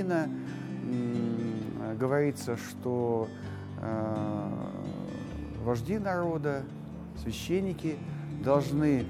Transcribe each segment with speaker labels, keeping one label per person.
Speaker 1: Августина говорится, что вожди народа, священники должны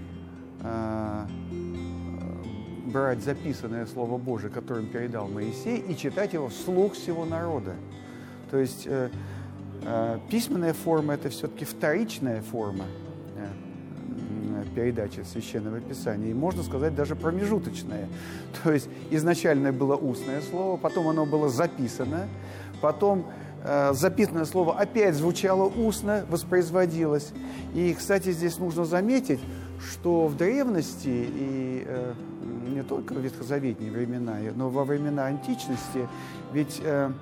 Speaker 1: брать записанное Слово Божие, которое им передал Моисей, и читать его вслух всего народа. То есть письменная форма – это все-таки вторичная форма передачи Священного Писания, и, можно сказать, даже промежуточная. То есть изначально было устное слово, потом оно было записано, потом записанное слово опять звучало устно, воспроизводилось. И, кстати, здесь нужно заметить, что в древности, и не только в ветхозаветные времена, но во времена античности, ведь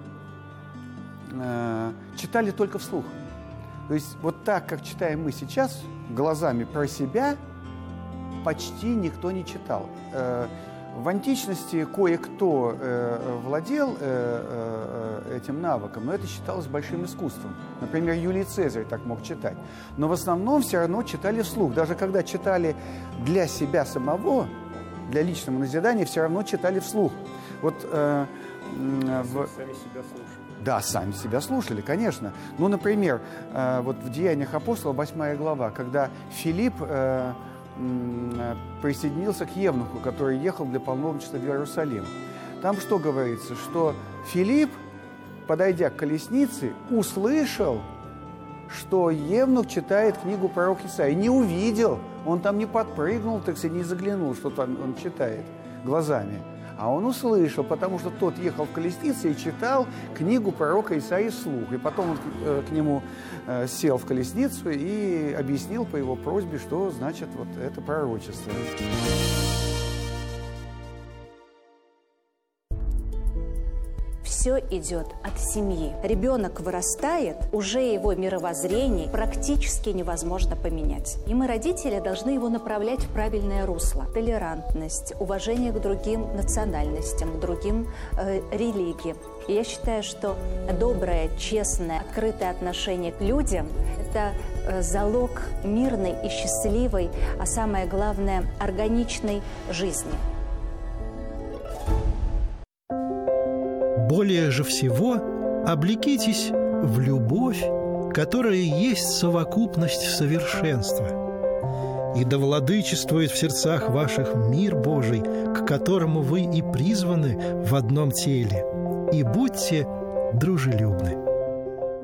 Speaker 1: читали только вслух. То есть вот так, как читаем мы сейчас, глазами про себя, почти никто не читал. В античности кое-кто владел этим навыком, но это считалось большим искусством. Например, Юлий Цезарь так мог читать. Но в основном все равно читали вслух. Даже когда читали для себя самого, для личного назидания, все равно читали вслух. Вот,
Speaker 2: сами себя слушали.
Speaker 1: Да, сами себя слушали, конечно. Ну, например, вот в «Деяниях апостолов», 8 глава, когда Филипп присоединился к евнуху, который ехал для паломничества в Иерусалим. Там что говорится? Что Филипп, подойдя к колеснице, услышал, что евнух читает книгу пророка Исаии. Не увидел, он там не подпрыгнул, так сказать, не заглянул, что там он читает глазами. А он услышал, потому что тот ехал в колеснице и читал книгу пророка Исаии вслух. И потом он к нему сел в колесницу и объяснил по его просьбе, что значит вот это пророчество.
Speaker 3: Все идет от семьи. Ребенок вырастает, уже его мировоззрение практически невозможно поменять. И мы, родители, должны его направлять в правильное русло. Толерантность, уважение к другим национальностям, к другим религиям. И я считаю, что доброе, честное, открытое отношение к людям – это залог мирной и счастливой, а самое главное – органичной жизни.
Speaker 4: Более же всего облекитесь в любовь, которая есть совокупность совершенства. И да владычествует в сердцах ваших мир Божий, к которому вы и призваны в одном теле. И будьте дружелюбны.